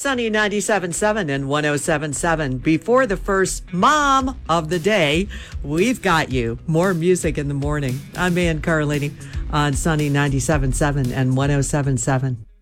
Sunny 97.7 and 107.7. Before the first mom of the day, we've got you. More music in the morning. I'm Ann Carlini on Sunny 97.7 and 107.7.